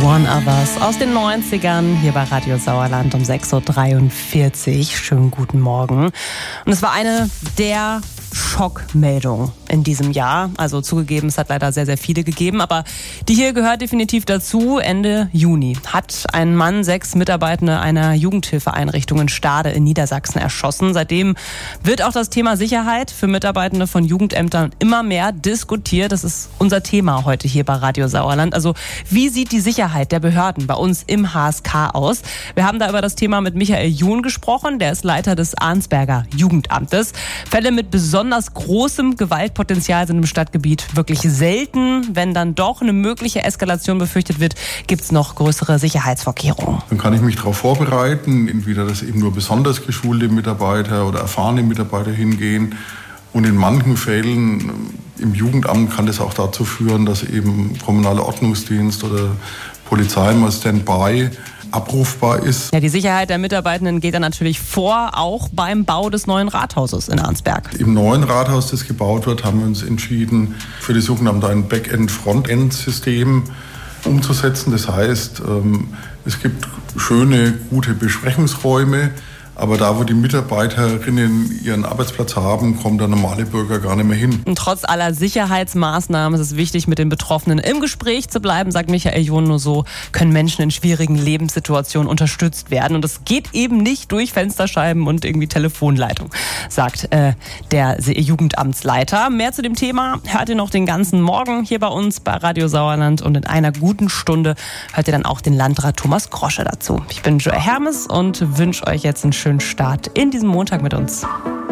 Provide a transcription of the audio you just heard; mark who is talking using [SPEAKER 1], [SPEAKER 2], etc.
[SPEAKER 1] One of Us aus den 90ern hier bei Radio Sauerland um 6.43 Uhr. Schönen guten Morgen. Und es war eine der Schockmeldungen in diesem Jahr. Also zugegeben, es hat leider sehr, sehr viele gegeben, aber die hier gehört definitiv dazu. Ende Juni hat ein Mann 6 Mitarbeitende einer Jugendhilfeeinrichtung in Stade in Niedersachsen erschossen. Seitdem wird auch das Thema Sicherheit für Mitarbeitende von Jugendämtern immer mehr diskutiert. Das ist unser Thema heute hier bei Radio Sauerland. Also wie sieht die Sicherheit der Behörden bei uns im HSK aus? Wir haben da über das Thema mit Michael John gesprochen. Der ist Leiter des Arnsberger Jugendamtes. Fälle mit besonders großem Gewaltpotenzial sind im Stadtgebiet wirklich selten. Wenn dann doch eine mögliche Eskalation befürchtet wird, gibt es noch größere Sicherheitsvorkehrungen.
[SPEAKER 2] Dann kann ich mich darauf vorbereiten, entweder dass eben nur besonders geschulte Mitarbeiter oder erfahrene Mitarbeiter hingehen. Und in manchen Fällen im Jugendamt kann das auch dazu führen, dass eben kommunaler Ordnungsdienst oder Polizei mal Standby abrufbar ist.
[SPEAKER 1] Ja, die Sicherheit der Mitarbeitenden geht dann natürlich vor, auch beim Bau des neuen Rathauses in Arnsberg.
[SPEAKER 2] Im neuen Rathaus, das gebaut wird, haben wir uns entschieden, für das Jugendamt ein Backend-Frontend-System umzusetzen. Das heißt, es gibt schöne, gute Besprechungsräume, aber da, wo die Mitarbeiterinnen ihren Arbeitsplatz haben, kommt der normale Bürger gar nicht mehr hin.
[SPEAKER 1] Und trotz aller Sicherheitsmaßnahmen ist es wichtig, mit den Betroffenen im Gespräch zu bleiben, sagt Michael John. Nur so können Menschen in schwierigen Lebenssituationen unterstützt werden. Und das geht eben nicht durch Fensterscheiben und irgendwie Telefonleitung, sagt der Jugendamtsleiter. Mehr zu dem Thema hört ihr noch den ganzen Morgen hier bei uns bei Radio Sauerland. Und in einer guten Stunde hört ihr dann auch den Landrat Thomas Grosche dazu. Ich bin Joel Hermes und wünsche euch jetzt einen schönen Start in diesem Montag mit uns.